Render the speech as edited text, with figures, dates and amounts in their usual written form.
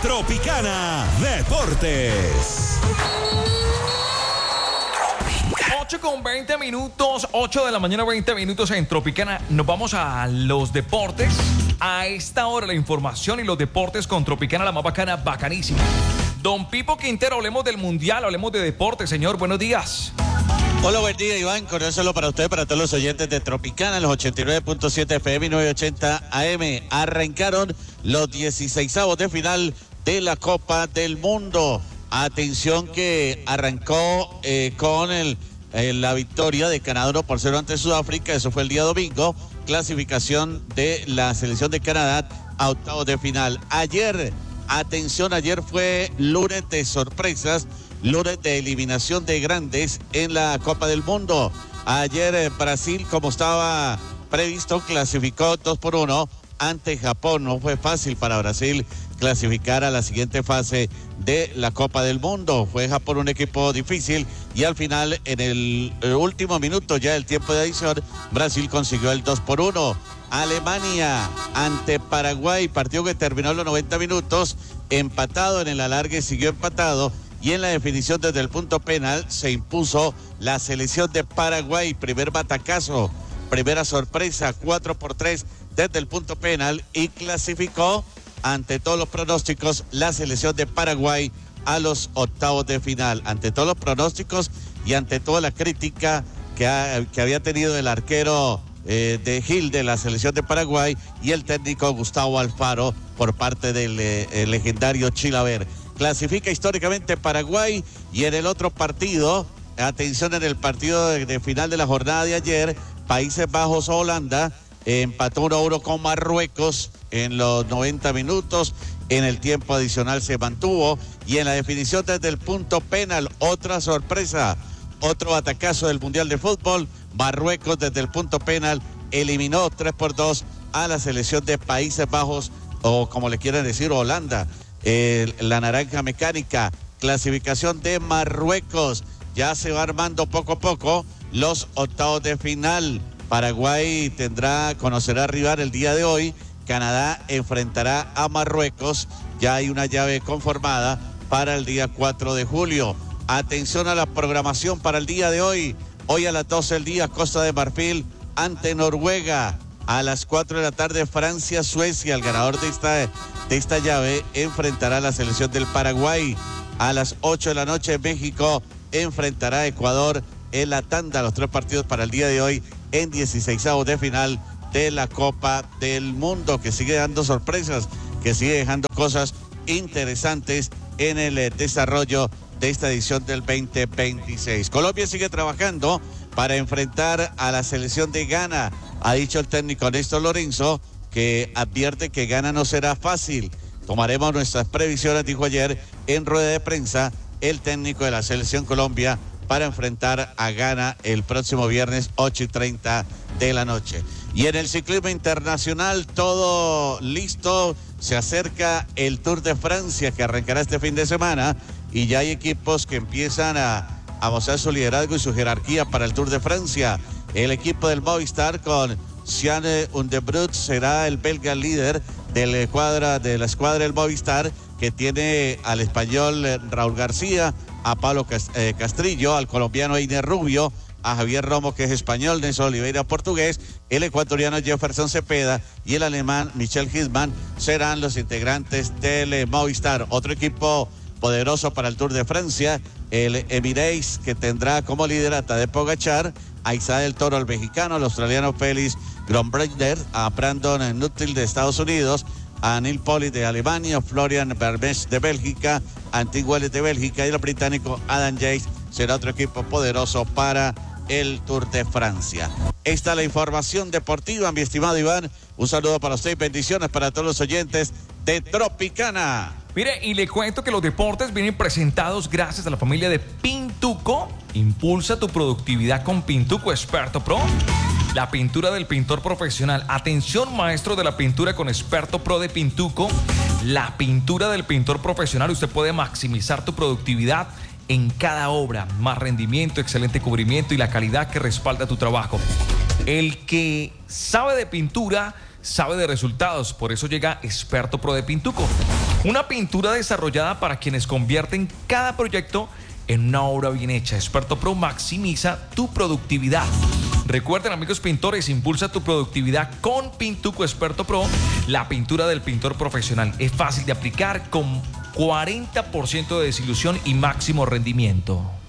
Tropicana Deportes. 8:20, 8 de la mañana, 20 minutos en Tropicana. Nos vamos a los deportes. A esta hora la información y los deportes con Tropicana, la más bacana, bacanísima. Don Pipo Quintero, hablemos del Mundial, hablemos de deportes, señor. Buenos días. Hola, buen día, Iván. Conócelo para usted, para todos los oyentes de Tropicana, los 89.7 FM y 980 AM. Arrancaron los 16avos de final de la Copa del Mundo. Atención que arrancó con la victoria de Canadá 1-0 ante Sudáfrica. Eso fue el día domingo. Clasificación de la selección de Canadá a octavos de final. Ayer fue lunes de sorpresas, lunes de eliminación de grandes en la Copa del Mundo. Ayer Brasil, como estaba previsto, clasificó 2-1 ante Japón. No fue fácil para Brasil clasificar a la siguiente fase de la Copa del Mundo. Fue Japón un equipo difícil y al final, en el último minuto ya del tiempo de adición, Brasil consiguió el 2-1. Alemania ante Paraguay, partido que terminó los 90 minutos, empatado en el alargue, siguió empatado. Y en la definición desde el punto penal se impuso la selección de Paraguay. Primer batacazo, primera sorpresa, 4-3 desde el punto penal y clasificó ante todos los pronósticos la selección de Paraguay a los octavos de final. Ante todos los pronósticos y ante toda la crítica que había tenido el arquero de Gil de la selección de Paraguay y el técnico Gustavo Alfaro por parte del legendario Chilaver. Clasifica históricamente Paraguay y en el otro partido, atención, en el partido de final de la jornada de ayer, Países Bajos o Holanda empató 1-1 con Marruecos en los 90 minutos. En el tiempo adicional se mantuvo y en la definición desde el punto penal, otra sorpresa, otro atacazo del Mundial de Fútbol. Marruecos desde el punto penal eliminó 3-2 a la selección de Países Bajos, o como le quieran decir, Holanda. La naranja mecánica, clasificación de Marruecos. Ya se va armando poco a poco los octavos de final. Paraguay conocerá rival el día de hoy. Canadá enfrentará a Marruecos. Ya hay una llave conformada para el día 4 de julio. Atención a la programación para el día de hoy. Hoy a las 12 del día, Costa de Marfil ante Noruega. A las 4 de la tarde, Francia-Suecia. El ganador de esta llave enfrentará a la selección del Paraguay. A las 8 de la noche, México enfrentará a Ecuador en la tanda. Los tres partidos para el día de hoy en 16avos de final de la Copa del Mundo, que sigue dando sorpresas, que sigue dejando cosas interesantes en el desarrollo de esta edición del 2026. Colombia sigue trabajando para enfrentar a la selección de Ghana. Ha dicho el técnico Néstor Lorenzo que advierte que Ghana no será fácil. Tomaremos nuestras previsiones, dijo ayer en rueda de prensa el técnico de la selección Colombia, para enfrentar a Ghana el próximo viernes 8:30 de la noche. Y en el ciclismo internacional todo listo, se acerca el Tour de Francia que arrancará este fin de semana y ya hay equipos que empiezan a mostrar su liderazgo y su jerarquía para el Tour de Francia. El equipo del Movistar con Sian Undebrut será el belga líder de la escuadra del Movistar, que tiene al español Raúl García, a Pablo Castrillo, al colombiano Einer Rubio, a Javier Romo, que es español, Nelson Oliveira, portugués, el ecuatoriano Jefferson Cepeda y el alemán Michel Hidman serán los integrantes del Movistar. Otro equipo poderoso para el Tour de Francia, el Emirates, que tendrá como líder a Tadej Pogačar, a Isaiah del Toro, el mexicano, al australiano Félix Grombreiner, a Brandon Nuttall de Estados Unidos, a Neil Poli de Alemania, Florian Vermeersch de Bélgica, Antin Welles de Bélgica y el británico Adam Yates será otro equipo poderoso para el Tour de Francia. Esta es la información deportiva, mi estimado Iván. Un saludo para usted y bendiciones para todos los oyentes de Tropicana. Mire, y le cuento que los deportes vienen presentados gracias a la familia de Pintuco. Impulsa tu productividad con Pintuco Experto Pro. La pintura del pintor profesional. Atención, maestro de la pintura con Experto Pro de Pintuco. La pintura del pintor profesional. Usted puede maximizar tu productividad en cada obra. Más rendimiento, excelente cubrimiento y la calidad que respalda tu trabajo. El que sabe de pintura sabe de resultados. Por eso llega Experto Pro de Pintuco. Una pintura desarrollada para quienes convierten cada proyecto en una obra bien hecha. Experto Pro maximiza tu productividad. Recuerden, amigos pintores, impulsa tu productividad con Pintuco Experto Pro, la pintura del pintor profesional. Es fácil de aplicar con 40% de desilusión y máximo rendimiento.